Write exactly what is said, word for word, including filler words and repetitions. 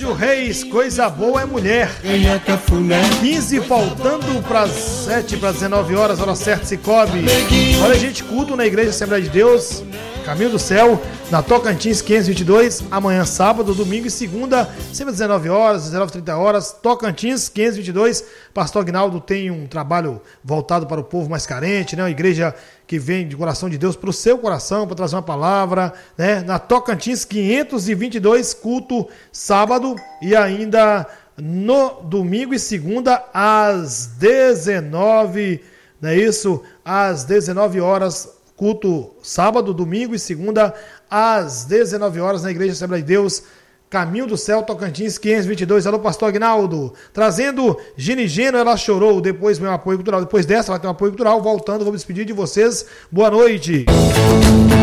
Márcio Reis, coisa boa é mulher. quinze faltando para sete, para dezenove horas, hora certa, Cicobi. Olha, gente, culto na Igreja Assembleia de Deus, Caminho do Céu, na Tocantins quinhentos e vinte e dois, amanhã sábado, domingo e segunda, sempre às dezenove horas, dezenove e trinta horas, Tocantins quinhentos e vinte e dois. Pastor Aguinaldo tem um trabalho voltado para o povo mais carente, né? Uma igreja que vem de coração de Deus para o seu coração, para trazer uma palavra, né? Na Tocantins quinhentos e vinte e dois, culto sábado e ainda no domingo e segunda às dezenove, não é isso? Às dezenove horas, culto sábado, domingo e segunda às dezenove horas na Igreja Assembleia de Deus, Caminho do Céu, Tocantins quinhentos e vinte e dois. Alô, pastor Aguinaldo, trazendo Gine Geno, ela chorou, depois vem um apoio cultural, depois dessa vai ter um apoio cultural, voltando, vou me despedir de vocês, boa noite.